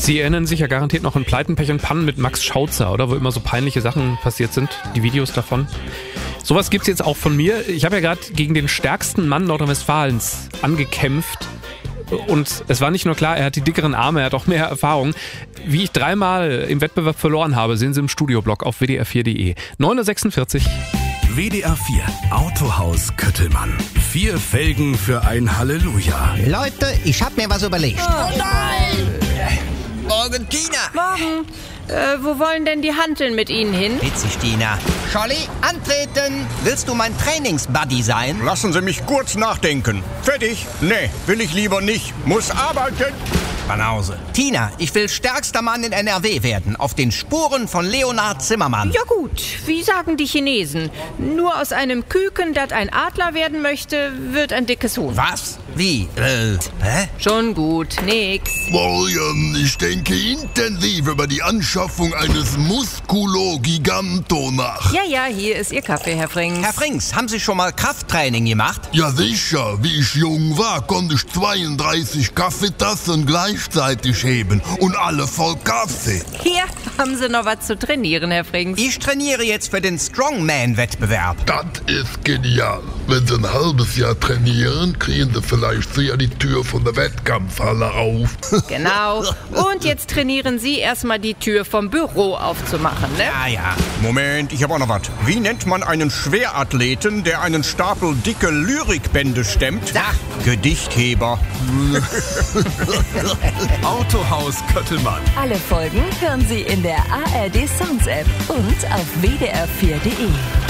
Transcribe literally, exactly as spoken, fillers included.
Sie erinnern sich ja garantiert noch an Pleiten, Pech und Pannen mit Max Schautzer, oder? Wo immer so peinliche Sachen passiert sind, die Videos davon. Sowas gibt's jetzt auch von mir. Ich habe ja gerade gegen den stärksten Mann Nordrhein-Westfalens angekämpft. Und es war nicht nur klar, er hat die dickeren Arme, er hat auch mehr Erfahrung. Wie ich dreimal im Wettbewerb verloren habe, sehen Sie im Studioblog auf w d r vier punkt d e. neun Uhr sechsundvierzig. W D R vier Autohaus Köttelmann. Vier Felgen für ein Halleluja. Leute, ich hab mir was überlegt. Oh nein! Morgen, Tina. Morgen. Äh, wo wollen denn die Hanteln mit Ihnen hin? Witzig, Tina. Scholli, antreten. Willst du mein Trainingsbuddy sein? Lassen Sie mich kurz nachdenken. Fertig? Nee, will ich lieber nicht. Muss arbeiten. Banause. Tina, ich will stärkster Mann in N R W werden. Auf den Spuren von Leonhard Zimmermann. Ja gut, wie sagen die Chinesen? Nur aus einem Küken, das ein Adler werden möchte, wird ein dickes Huhn. Was? Wie? Äh, hä? Schon gut, nix. William, ich denke intensiv über die Anschaffung eines Musculo Giganto nach. Ja, ja, hier ist Ihr Kaffee, Herr Frings. Herr Frings, haben Sie schon mal Krafttraining gemacht? Ja sicher, wie ich jung war, konnte ich zweiunddreißig Kaffeetassen gleichzeitig heben und alle voll Kaffee. Hier haben Sie noch was zu trainieren, Herr Frings. Ich trainiere jetzt für den Strongman-Wettbewerb. Das ist genial. Wenn Sie ein halbes Jahr trainieren, kriegen Sie vielleicht sehr die Tür von der Wettkampfhalle auf. Genau. Und jetzt trainieren Sie erstmal die Tür vom Büro aufzumachen, ne? Ja, ja. Moment, ich habe auch noch was. Wie nennt man einen Schwerathleten, der einen Stapel dicke Lyrikbände stemmt? Sag. Gedichtheber. Autohaus Köttelmann. Alle Folgen hören Sie in der A R D Sounds App und auf w d r vier punkt d e.